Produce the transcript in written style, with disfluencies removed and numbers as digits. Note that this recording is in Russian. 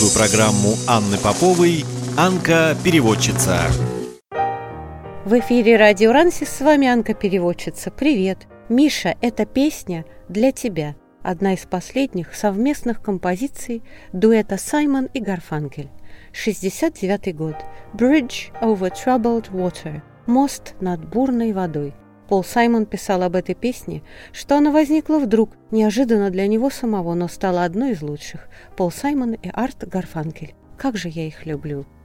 авторскую программу Анны Поповой «Анка-переводчица». В эфире Радио Рансис, с вами Анка-переводчица. Привет! Миша, эта песня для тебя. Одна из последних совместных композиций дуэта Саймон и Гарфанкель. 69-й год. Bridge over troubled water. Мост над бурной водой. Пол Саймон писал об этой песне, что она возникла вдруг, неожиданно для него самого, но стала одной из лучших. Пол Саймон и Арт Гарфанкель. Как же я их люблю.